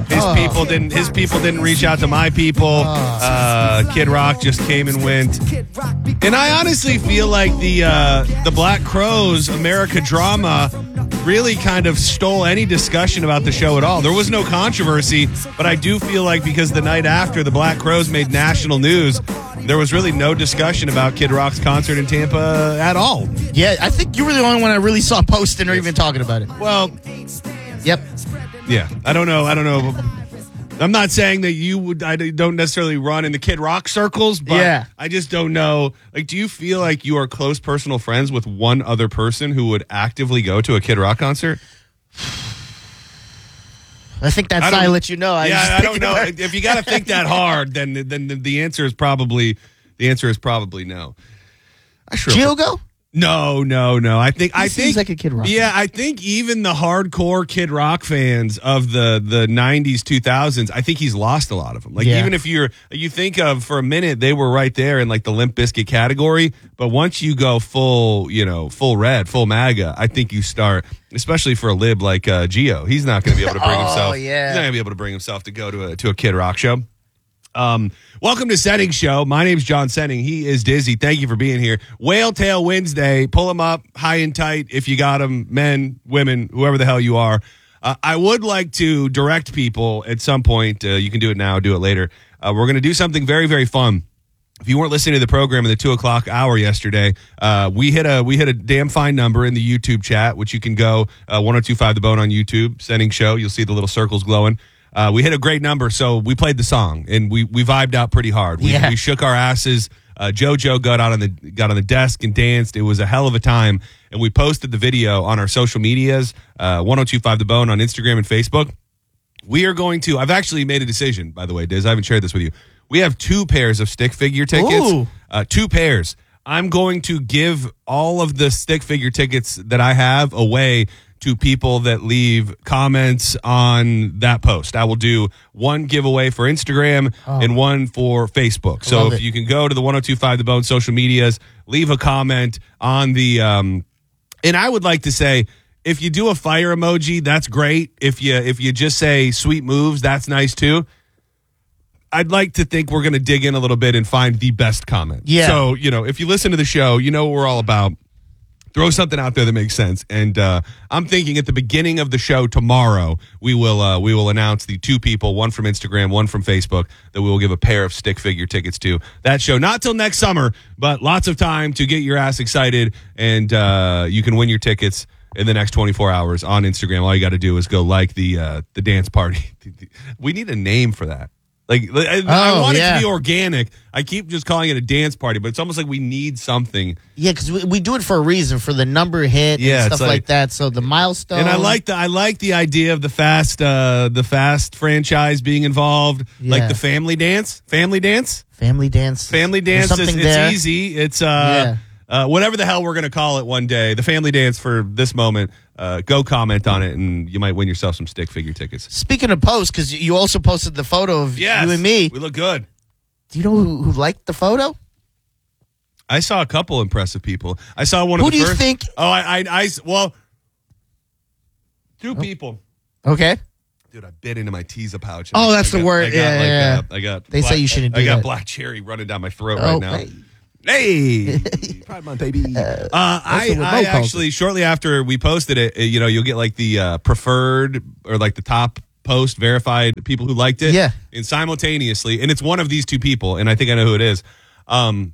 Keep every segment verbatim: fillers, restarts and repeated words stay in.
His Oh. people didn't. His people didn't reach out to my people. Uh, Kid Rock just came and went. And I honestly feel like the uh, the Black Crowes America drama really kind of stole any discussion about the show at all. There was no controversy, but I do feel like because the night after the Black Crowes made national news, there was really no discussion about Kid Rock's concert in Tampa at all. Yeah, I think you were the only one I really saw posting or even talking about it. Well, Yep. yeah, I don't know. I don't know. I'm not saying that you would. I don't necessarily run in the Kid Rock circles, but Yeah. I just don't know. Like, do you feel like you are close personal friends with one other person who would actively go to a Kid Rock concert? I think that's I how don't- I let you know. I yeah, just I don't thinking know. about it. If you got to think that hard, then then the answer is probably the answer is probably no. I sure. Gio go? No, no, no. I think I seems think like a Kid Rock. Yeah, I think even the hardcore Kid Rock fans of the the nineties, two thousands, I think he's lost a lot of them. Like Yeah. even if you're you think of for a minute they were right there in like the Limp Bizkit category, but once you go full, you know, full red, full MAGA, I think you start, especially for a lib like uh, Gio. He's not going to be able to bring Oh, himself. yeah. He's not going to be able to bring himself to go to a to a Kid Rock show. Um, welcome to Senning Show. My name's John Senning. He is Dizzy. Thank you for being here. Whale Tail Wednesday. Pull them up high and tight if you got them, men, women, whoever the hell you are. Uh, I would like to direct people at some point. Uh, you can do it now, do it later. Uh, we're going to do something very, very fun. If you weren't listening to the program in the two o'clock hour yesterday, uh, we hit a we hit a damn fine number in the YouTube chat, which you can go uh, one oh two five The Bone on YouTube, Senning Show. You'll see the little circles glowing. Uh, we hit a great number, so we played the song and we we vibed out pretty hard. We, Yeah. we shook our asses. Uh, JoJo got out on the got on the desk and danced. It was a hell of a time, and we posted the video on our social medias, uh, one oh two five The Bone on Instagram and Facebook. We are going to. I've actually made a decision, by the way, Diz. I haven't shared this with you. We have two pairs of stick figure tickets. Ooh. Uh, two pairs. I'm going to give all of the stick figure tickets that I have away to people that leave comments on that post. I will do one giveaway for Instagram Oh. and one for Facebook. So love if it. you can go to the one oh two five The Bone social medias, leave a comment on the um and I would like to say, if you do a fire emoji, that's great. If you if you just say sweet moves, that's nice too. I'd like to think we're going to dig in a little bit and find the best comment. Yeah. So, you know, if you listen to the show, you know what we're all about. Throw something out there that makes sense. And uh, I'm thinking at the beginning of the show tomorrow, we will uh, we will announce the two people, one from Instagram, one from Facebook, that we will give a pair of stick figure tickets to that show. Not till next summer, but lots of time to get your ass excited. And uh, you can win your tickets in the next twenty-four hours on Instagram. All you got to do is go like the uh, the dance party. We need a name for that. Like I, I Oh, want yeah. it to be organic. I keep just calling it a dance party, but it's almost like we need something. Yeah, because we, we do it for a reason, for the number hit Yeah, and it's stuff like, like- that. So the milestone. And I like the I like the idea of the fast uh, the fast franchise being involved, like Yeah. the family dance, family dance, family dance. family There's dance. Is, something it's there. easy. It's uh, uh, whatever the hell we're gonna call it one day. The family dance for this moment. Uh, go comment on it, and you might win yourself some stick figure tickets. Speaking of posts, because you also posted the photo of Yes, you and me. we look good. Do you know who, who liked the photo? I saw a couple impressive people. I saw one of Who the do you first. think- Oh, I, I, I, well, two people. Okay. Dude, I bit into my teasa pouch. Oh, that's I the got- word. I got Yeah, like, yeah, uh, I got. They say black- you shouldn't I do got that. black cherry running down my throat Oh, right now. hey. Hey, Pride Month, baby. Uh, I, what Mo I calls actually shortly after we posted it, uh, you know, you'll get like the uh, preferred or like the top post verified people who liked it. Yeah. And simultaneously, and it's one of these two people, and I think I know who it is. Um,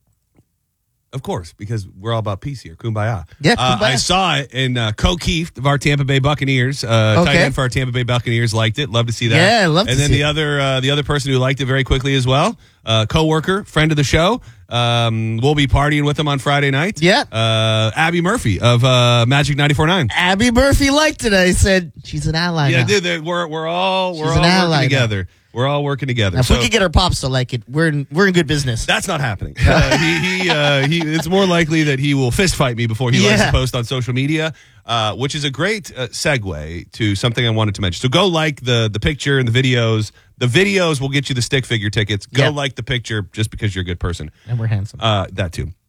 of course, because we're all about peace here. Kumbaya. Yeah, Uh, kumbaya. I saw it, and uh, Co Keefe of our Tampa Bay Buccaneers, uh, tight Okay. end for our Tampa Bay Buccaneers, liked it. Love to see that. Yeah, love to And then see the it. other, uh, the other person who liked it very quickly as well, uh, coworker, friend of the show. Um, we'll be partying with him on Friday night. Yeah. Uh, Abby Murphy of uh, Magic ninety-four point nine. Abby Murphy liked it. I said she's an ally Yeah, now. dude, they're- we're we're all we're She's all an ally working now. together. We're all working together. Now, if So- we could get our pops to like it, we're in, we're in good business. That's not happening. Uh, he, he, uh, he, it's more likely that he will fist fight me before he likes Yeah. to post on social media, uh, which is a great uh, segue to something I wanted to mention. So go like the the picture and the videos. The videos will get you the stick figure tickets. Go Yeah. like the picture just because you're a good person. And we're handsome. Uh, that too.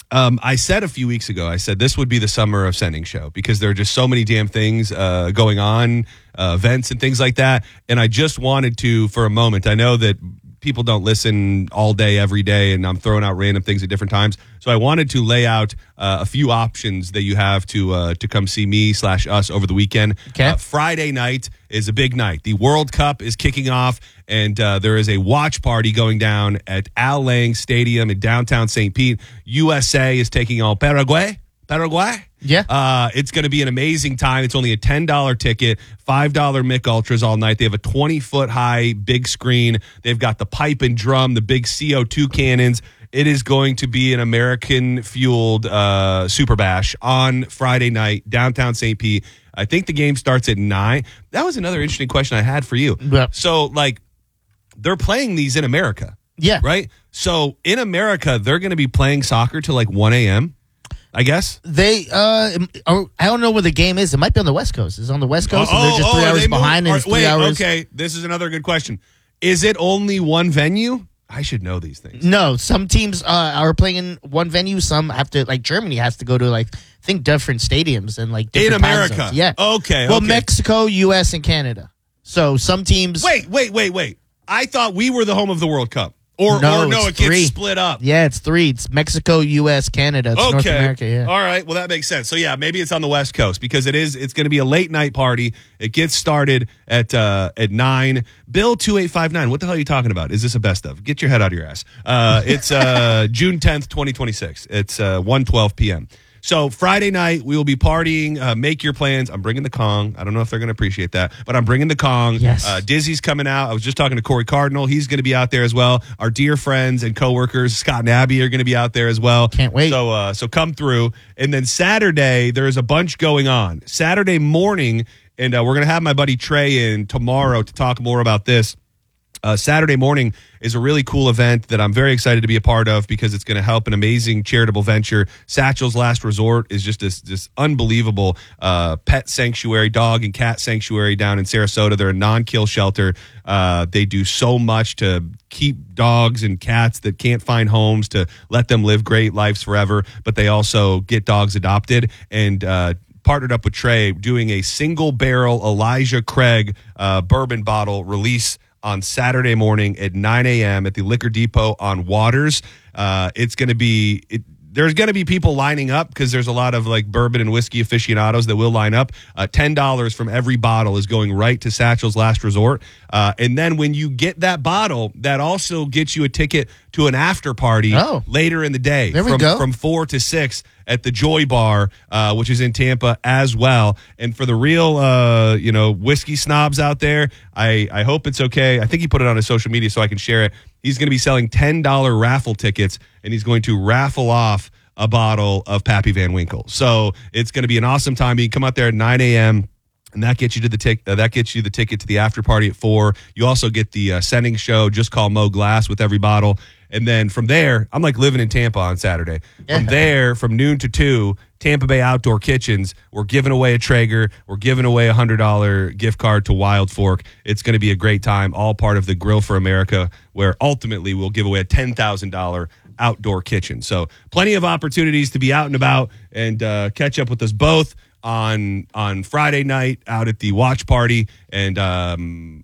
Um, I said a few weeks ago, I said this would be the summer of Sending Show because there are just so many damn things uh, going on, uh, events and things like that. And I just wanted to, for a moment, I know that people don't listen all day, every day, and I'm throwing out random things at different times. So I wanted to lay out uh, a few options that you have to uh, to come see me slash us over the weekend. Okay. Uh, Friday night is a big night. The World Cup is kicking off, and uh, there is a watch party going down at Al Lang Stadium in downtown Saint Pete. U S A is taking on Paraguay. Paraguay? Yeah. Uh, it's going to be an amazing time. It's only a ten dollars ticket, five dollars Mick Ultras all night. They have a twenty-foot high big screen. They've got the pipe and drum, the big C O two cannons. It is going to be an American-fueled uh, Super Bash on Friday night, downtown Saint Pete. I think the game starts at nine. That was another interesting question I had for you. Yeah. So, like, they're playing these in America. Yeah. Right? So, in America, they're going to be playing soccer till like one a.m., I guess. They, uh, I don't know where the game is. It might be on the West Coast. It's on the West Coast, oh, and they're just oh, three oh, hours they behind, moved, and it's or, three wait, hours. Okay, this is another good question. Is it only one venue? I should know these things. No, some teams uh, are playing in one venue. Some have to, like Germany has to go to like I think different stadiums and like different In time America. zones. Yeah. Okay. Well, okay. Mexico, U S, and Canada. So some teams. Wait, wait, wait, wait. I thought we were the home of the World Cup. Or no, or no, it's it three. gets split up. Yeah, it's three. It's Mexico, U S, Canada. It's Okay. North America. Yeah. All right. Well, that makes sense. So yeah, maybe it's on the West Coast because it is. It's going to be a late night party. It gets started at uh, at nine. Bill two eight five nine. What the hell are you talking about? Is this a best of? Get your head out of your ass. Uh, it's uh, June tenth, twenty twenty six. It's uh, one twelve p.m. So Friday night, we will be partying. Uh, make your plans. I'm bringing the Kong. I don't know if they're going to appreciate that, but I'm bringing the Kong. Yes. Uh, Dizzy's coming out. I was just talking to Corey Cardinal. He's going to be out there as well. Our dear friends and coworkers, Scott and Abby, are going to be out there as well. Can't wait. So, uh, so come through. And then Saturday, there's a bunch going on. Saturday morning, and uh, we're going to have my buddy Trey in tomorrow to talk more about this. Uh, Saturday morning is a really cool event that I'm very excited to be a part of because it's going to help an amazing charitable venture. Satchel's Last Resort is just this, this unbelievable uh, pet sanctuary, dog and cat sanctuary down in Sarasota. They're a non-kill shelter. Uh, they do so much to keep dogs and cats that can't find homes, to let them live great lives forever, but they also get dogs adopted and uh partnered up with Trey doing a single barrel Elijah Craig uh, bourbon bottle release on Saturday morning at nine a.m. at the Liquor Depot on Waters. Uh, it's going to be it, there's going to be people lining up because there's a lot of like bourbon and whiskey aficionados that will line up. Uh, ten dollars from every bottle is going right to Satchel's Last Resort. Uh, and then when you get that bottle, that also gets you a ticket to an after party Oh. later in the day. There we from, go. From four to six at the Joy Bar, uh, which is in Tampa as well. And for the real, uh, you know, whiskey snobs out there, I, I hope it's okay. I think he put it on his social media so I can share it. He's going to be selling ten dollars raffle tickets, and he's going to raffle off a bottle of Pappy Van Winkle. So it's going to be an awesome time. You can come out there at nine a.m., and that gets you to the tic- uh, that gets you the ticket to the after party at four. You also get the uh, sending show, Just Call Mo Glass, with every bottle. And then from there, I'm like living in Tampa on Saturday. From there, from noon to two, Tampa Bay Outdoor Kitchens, we're giving away a Traeger. We're giving away a one hundred dollars gift card to Wild Fork. It's going to be a great time, all part of the Grill for America, where ultimately we'll give away a ten thousand dollars outdoor kitchen. So plenty of opportunities to be out and about and uh, catch up with us both on on Friday night out at the watch party. And um,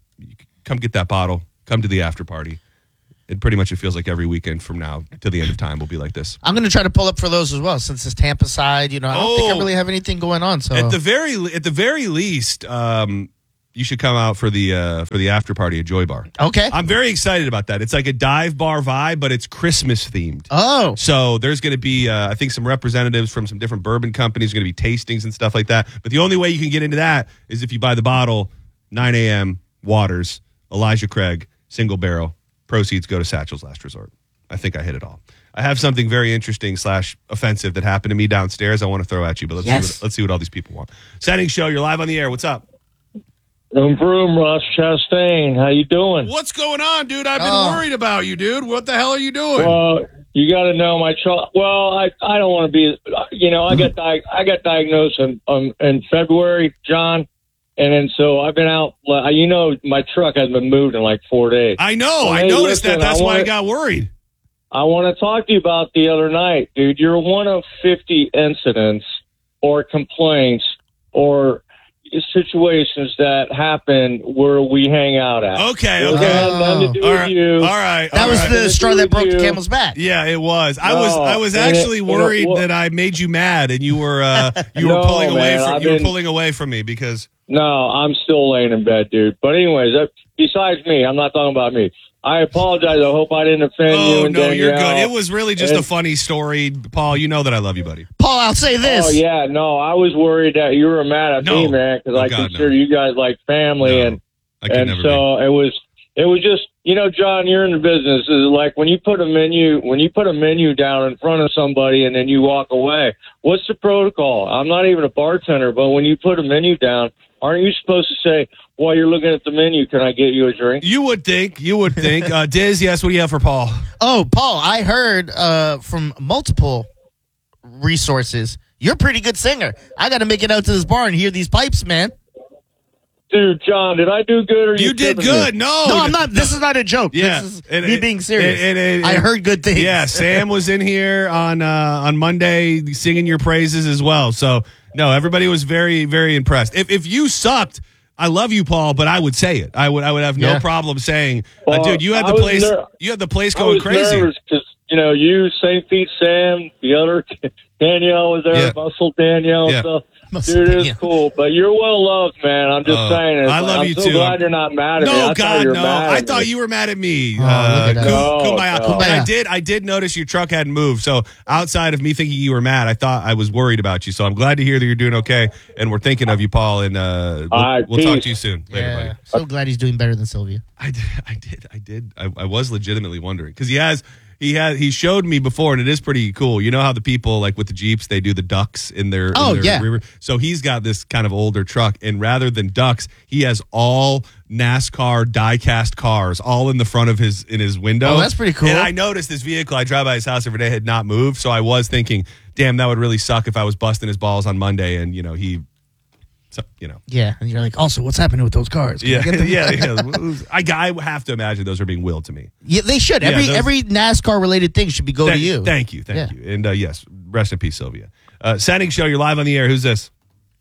come get that bottle. Come to the after party. It pretty much it feels like every weekend from now to the end of time will be like this. I'm going to try to pull up for those as well, since it's Tampa side. You know, I don't think I Oh. really have anything going on. So At the very at the very least, um, you should come out for the uh, for the after party at Joy Bar. okay. I'm very excited about that. It's like a dive bar vibe, but it's Christmas themed. Oh, So there's going to be, uh, I think, some representatives from some different bourbon companies. Going to be tastings and stuff like that. But the only way you can get into that is if you buy the bottle. nine a.m. Waters, Elijah Craig, single barrel. Proceeds go to Satchel's Last Resort. I think I hit it all. I have something very interesting slash offensive that happened to me downstairs I want to throw at you, but let's, Yes. see, what, let's see what all these people want. Setting show, you're live on the air. What's up? I'm from Ross Chastain. How you doing? What's going on, dude? I've been Oh. worried about you, dude. What the hell are you doing? Well, you got to know my child. Well, I I don't want to be. You know, I got di- I got diagnosed in um, in February, John, and then so I've been out. You know, my truck hasn't been moved in like four days. I know. I Hey, noticed listen, that. That's I why I wanna- got worried. I want to talk to you about the other night, dude. You're one of fifty incidents or complaints or situations that happen where we hang out at. Okay, It okay. had nothing to do All with right, you. all right. That all was right. the straw that broke the you. camel's back. Yeah, it was. I No, was I was and it- actually and it- worried well- that I made you mad and you were uh, you were No, pulling away man, from I've you were been- pulling away from me because No, I'm still laying in bed, dude. But anyways, that, besides me, I'm not talking about me. I apologize. I hope I didn't offend you. oh and no, you're Danielle. good. It was really just And- a funny story, Paul. You know that I love you, buddy. Paul, I'll say this. Oh yeah, no, I was worried that you were mad at No. me, man, because Oh, I God, consider no. you guys like family, No, and I could and never so it was it was just you know, John, you're in the business. It's like when you put a menu when you put a menu down in front of somebody and then you walk away. What's the protocol? I'm not even a bartender, but when you put a menu down, aren't you supposed to say, while you're looking at the menu, can I get you a drink? be. You would think. You would think. Uh, Diz, yes. What do you have for Paul? Oh, Paul, I heard uh, from multiple resources, you're a pretty good singer. I got to make it out to this bar and hear these pipes, man. Dude, John, did I do good or You you did tipping good. me? No, No, I'm not. This is not a joke. Yeah, This is and- me and- being serious. and- and- and- I heard good things. Yeah, Sam was in here on uh, on Monday singing your praises as well. So no, everybody was very very impressed. If if you sucked, I love you, Paul, but I would say it. I would I would have no Yeah. problem saying, uh, Well, dude, you had I the was place ner- you had the place I going was crazy. nervous because, you know, you, Saint Pete Sam, the other Danielle was there, Yeah. Muscle Danielle. Yeah. So, Muscle dude, it's Danielle. cool. But you're well loved, man. I'm just Uh, saying. It's I like, love I'm you so too. glad you're not mad at me. I No, thought God, you were no! mad I at thought me. you were mad at me. Oh, uh, look at that. Ku- No, kumbaya. no. But I Kumbaya. did. I did notice your truck hadn't moved. So outside of me thinking you were mad, I thought I was worried about you. So I'm glad to hear that you're doing okay, and we're thinking of you, Paul. And uh, we'll, All right, we'll talk peace. to you soon. Later, Yeah. buddy. So glad he's doing better than Sylvia. I did. I did. I did. I, I was legitimately wondering because he has. He had. He showed me before, and it is pretty cool. You know how the people like with the Jeeps, they do the ducks in their. Oh, in their yeah. rear- So he's got this kind of older truck, and rather than ducks, he has all NASCAR diecast cars all in the front of his in his window. Oh, that's pretty cool. And I noticed this vehicle. I drive by his house every day had not moved, so I was thinking, damn, that would really suck if I was busting his balls on Monday, and you know he. So, you know, Yeah. And you're like, also, what's happening with those cars? Can yeah, I get them? yeah, yeah. I, I have to imagine those are being willed to me. Yeah, they should. Yeah, Every those- every NASCAR related thing should be go Thank, to you. Thank you, thank Yeah. you, and uh, yes, rest in peace, Sylvia. Uh, Sending show, you're live on the air. Who's this?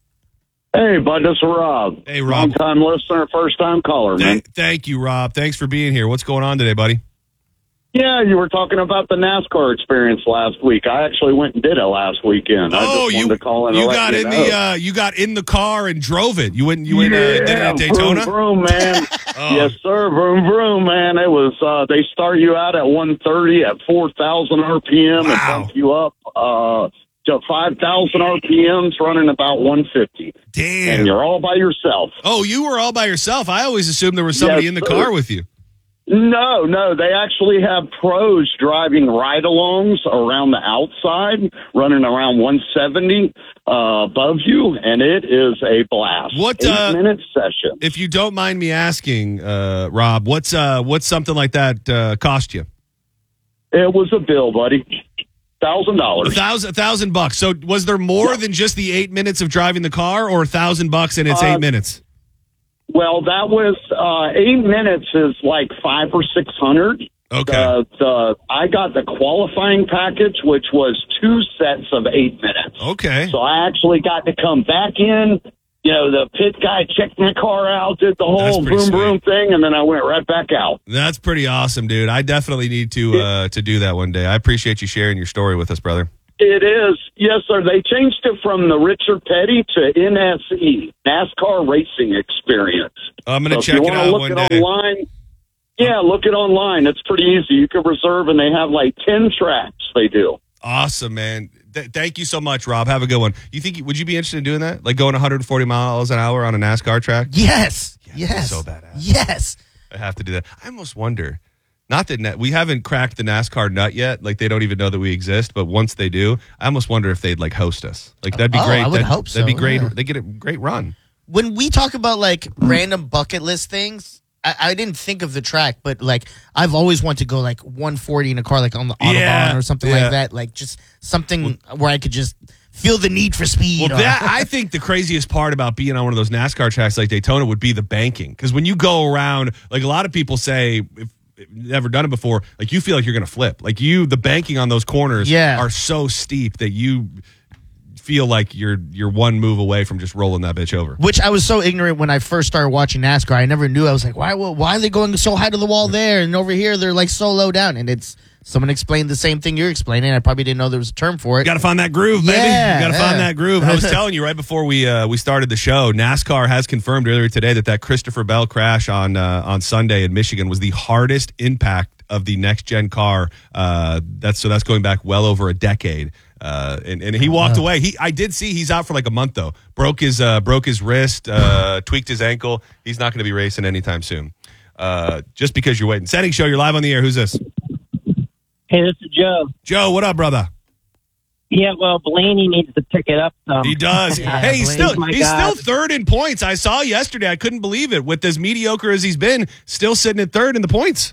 Hey, bud, this is Rob. Hey, Rob. Long time listener, first time caller, man. Thank, thank you, Rob. Thanks for being here. What's going on today, buddy? Yeah, you were talking about the NASCAR experience last week. I actually went and did it last weekend. I Oh, just wanted you to call in you and let got you in know. the uh, you got in the car and drove it. You went you went uh, yeah, did it at Daytona. Vroom, vroom, man. Oh. Yes, sir. Vroom, vroom, man. It was. Uh, they start you out at one thirty at four thousand R P M and Wow. bump you up uh, to five thousand R P Ms, running about one fifty. Damn. And you're all by yourself. Oh, you were all by yourself. I always assumed there was somebody Yes, in the sir. car with you. No, no, they actually have pros driving ride-alongs around the outside, running around one seventy uh, above you, and it is a blast. What, uh, Eight-minute session. If you don't mind me asking, uh, Rob, what's uh, what's something like that uh, cost you? It was a bill, buddy. Thousand A dollars. thousand, a thousand bucks. So was there more than just the eight minutes of driving the car, or a thousand bucks and it's Uh, eight minutes? Well, that was uh, eight minutes is like five or six hundred. Okay. The, the I got the qualifying package, which was two sets of eight minutes. Okay. So I actually got to come back in. You know, the pit guy checked my car out, did the That's whole pretty boom sweet. boom thing, and then I went right back out. That's pretty awesome, dude. I definitely need to uh, to do that one day. I appreciate you sharing your story with us, brother. It is, yes, sir. They changed it from the Richard Petty to N S E, NASCAR Racing Experience. I'm gonna So if check you it wanna out look one it day. online, yeah, look it online. It's pretty easy. You can reserve, and they have like ten tracks. They do. Awesome, man. Th- thank you so much, Rob. Have a good one. You think would you be interested in doing that? Like going one hundred forty miles an hour on a NASCAR track? Yes. Yeah, yes. so badass. Yes. I have to do that. I almost wonder. Not that na- we haven't cracked the NASCAR nut yet. Like they don't even know that we exist. But once they do, I almost wonder if they'd like host us. Like that'd be Oh, great. I would that'd, hope That'd be so, great. yeah. They get a great run. When we talk about like random bucket list things, I, I didn't think of the track, but like I've always wanted to go like one forty in a car, like on the Autobahn Yeah, or something yeah. like that. Like just something where I could just feel the need for speed. Well, or- that I think the craziest part about being on one of those NASCAR tracks like Daytona would be the banking. Because when you go around, like a lot of people say, if never done it before, like you feel like you're going to flip. Like you, the banking on those corners Yeah. are so steep that you feel like you're you're one move away from just rolling that bitch over. Which I was so ignorant when I first started watching NASCAR. I never knew. I was like, why why are they going so high to the wall there? And over here, they're like so low down. And it's someone explained the same thing you're explaining. I probably didn't know there was a term for it. You got to find that groove, baby. Yeah, you got to yeah. find that groove. I was telling you right before we uh, we started the show, NASCAR has confirmed earlier today that that Christopher Bell crash on uh, on Sunday in Michigan was the hardest impact of the next gen car. Uh, that's so that's going back well over a decade. Uh, and, and he walked away. He, I did see he's out for like a month though. Broke his, uh, broke his wrist, uh, tweaked his ankle. He's not going to be racing anytime soon. Uh, just because you're waiting. Setting show. You're live on the air. Who's this? Hey, this is Joe. Joe, what up, brother? Yeah, well, Blaney needs to pick it up some. He does. Yeah, hey, he's Blaney. still My he's God. still third in points. I saw yesterday. I couldn't believe it. With as mediocre as he's been, still sitting at third in the points.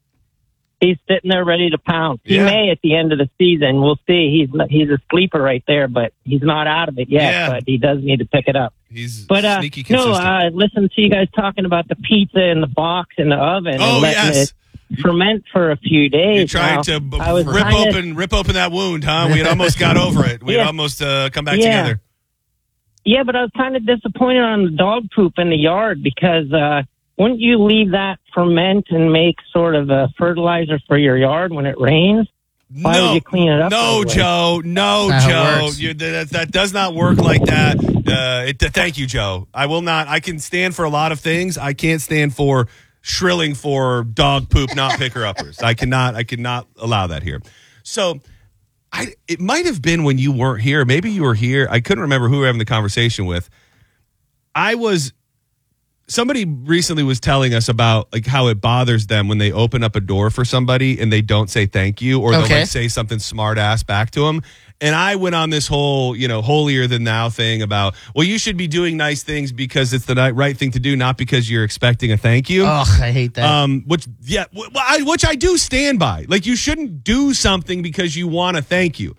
He's sitting there ready to pounce. He Yeah. may at the end of the season. We'll see. He's not, he's a sleeper right there, but he's not out of it yet. Yeah. But he does need to pick it up. He's But uh, sneaky no, consistent. uh, listen to you guys talking about the pizza in the box in the oven Oh, and letting yes. it ferment for a few You're days. trying Now, to b- I was rip kinda- open rip open that wound, huh? We had almost got over it. We had Yeah. almost uh, come back Yeah. together. Yeah, but I was kind of disappointed on the dog poop in the yard because uh, wouldn't you leave that ferment and make sort of a fertilizer for your yard when it rains? Why no, would you clean it up? No, that way? Joe. No, That's how it Joe. works. You, that, that does not work like that. Uh, it, thank you, Joe. I will not. I can stand for a lot of things. I can't stand for shrilling for dog poop, not picker uppers. I cannot. I cannot allow that here. So, I. It might have been when you weren't here. Maybe you were here. I couldn't remember who we were having the conversation with. I was. Somebody recently was telling us about like how it bothers them when they open up a door for somebody and they don't say thank you, or they'll Okay. like say something smart ass back to them. And I went on this whole, you know, holier than thou thing about, well, you should be doing nice things because it's the ni- right thing to do, not because you're expecting a thank you. Ugh, I hate that. Um, which yeah, w- w- I, which I do stand by. Like you shouldn't do something because you want to thank you.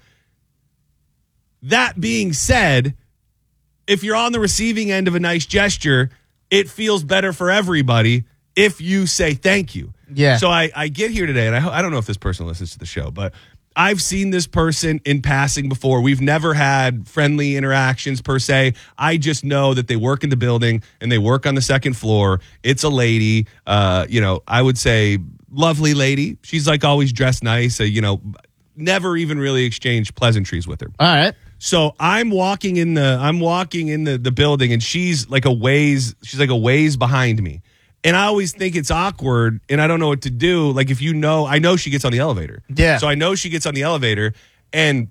That being said, if you're on the receiving end of a nice gesture, it feels better for everybody if you say thank you. Yeah. So I, I get here today, and I, ho- I don't know if this person listens to the show, but I've seen this person in passing before. We've never had friendly interactions per se. I just know that they work in the building and they work on the second floor. It's a lady, uh, you know, I would say lovely lady. She's like always dressed nice, uh, you know, never even really exchanged pleasantries with her. All right. So I'm walking in the I'm walking in the, the building and she's like a ways she's like a ways behind me. And I always think it's awkward and I don't know what to do. Like if you know, I know she gets on the elevator. Yeah. So I know she gets on the elevator and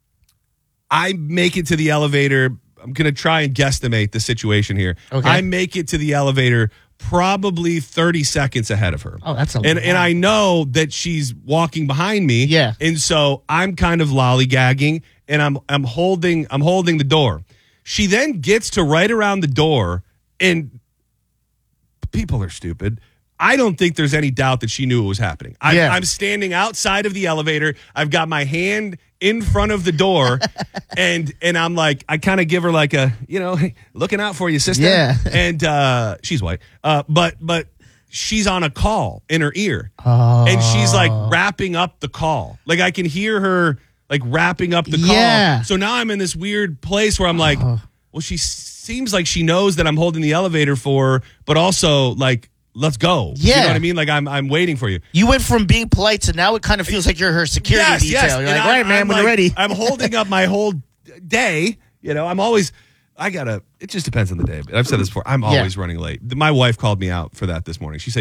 I make it to the elevator. I'm going to try and guesstimate the situation here. Okay. I make it to the elevator probably thirty seconds ahead of her. Oh, that's a and lot. and I know that she's walking behind me. Yeah. And so I'm kind of lollygagging and I'm I'm holding I'm holding the door. She then gets to right around the door and people are stupid. I don't think there's any doubt that she knew it was happening. I, Yeah. I'm standing outside of the elevator. I've got my hand in front of the door, and and I'm like, I kind of give her like a, you know, hey, looking out for you, sister. Yeah. And uh, she's white, uh, but but she's on a call in her ear, Oh. and she's like wrapping up the call. Like I can hear her like wrapping up the call. Yeah. So now I'm in this weird place where I'm like, well, she s- seems like she knows that I'm holding the elevator for her, but also like, let's go. You Yeah. know what I mean? Like I'm I'm waiting for you. You went from being polite to now it kind of feels like you're her security Yes, detail. yes. You're And like, I'm- right, man, I'm when like- you're ready. I'm holding up my whole day. You know, I'm always, I gotta, it just depends on the day. But I've said this before. I'm Yeah. always running late. My wife called me out for that this morning. She said,